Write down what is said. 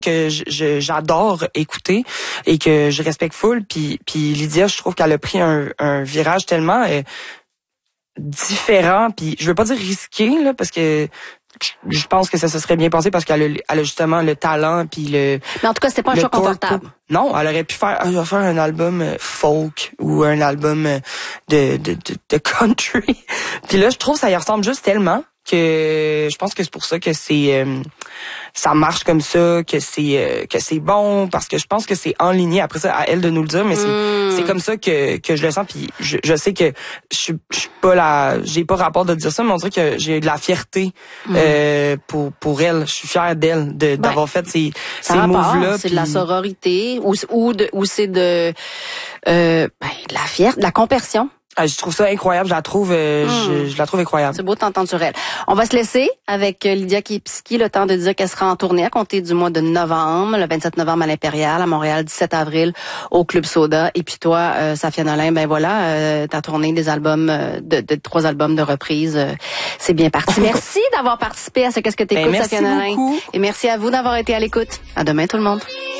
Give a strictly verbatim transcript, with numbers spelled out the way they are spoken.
que je, je- j'adore écouter et que je respecte full. Puis, puis Lydia, je trouve qu'elle a pris un, un virage tellement euh, différent. Puis je veux pas dire risqué là, parce que je, je pense que ça se serait bien passé parce qu'elle a, elle a justement le talent puis le. Mais en tout cas, c'était pas un le choix corps confortable. pour- Non, elle aurait pu faire, ah, je vais faire un album euh, folk ou un album euh, de, de, de, de country. Puis là, je trouve que ça y ressemble juste tellement que je pense que c'est pour ça que c'est euh, ça marche comme ça, que c'est euh, que c'est bon, parce que je pense que c'est enligné. Après ça, à elle de nous le dire, mais c'est Mm. c'est comme ça que que je le sens. Puis je, je sais que je suis je suis pas la, j'ai pas rapport de dire ça, mais on dirait que j'ai de la fierté Mm. euh, pour pour elle. Je suis fière d'elle de d'avoir fait ces Ça ces a rapport, moves là. c'est de la sororité ou ou de ou c'est de euh, ben, de la fierté, de la compersion. Ah, je trouve ça incroyable, je la trouve euh, Mm. je, je la trouve incroyable. C'est beau de t'entendre sur elle. On va se laisser avec euh, Lydia Kepski, le temps de dire qu'elle sera en tournée à compter du mois de novembre, le vingt-sept novembre à l'Impérial, à Montréal, dix-sept avril au Club Soda. Et puis toi, euh, Safia Nolin, ben voilà, euh, ta tournée des albums, euh, de, de trois albums de reprise, euh, c'est bien parti. Merci d'avoir participé à ce Qu'est-ce que t'écoutes, Ben, merci Safia Nolin. beaucoup. Et merci à vous d'avoir été à l'écoute. À demain tout le monde.